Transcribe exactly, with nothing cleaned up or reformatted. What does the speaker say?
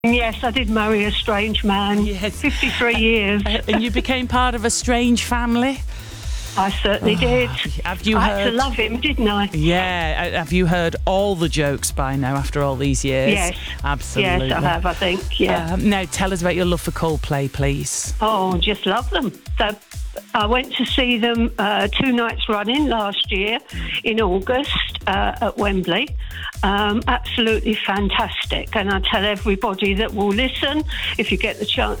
Yes, I did marry a strange man. Yes. fifty-three years. And you became part of a strange family? I certainly Oh, did. Have you I heard? had to love him, didn't I? Yeah. Have you heard all the jokes by now after all these years? Yes. Absolutely. Yes, I have, I think, yeah. Um, now, tell us about your love for Coldplay, please. Oh, just love them. So, I went to see them uh, two nights running last year in August uh, at Wembley. Um, absolutely fantastic. And I tell everybody that will listen, if you get the chance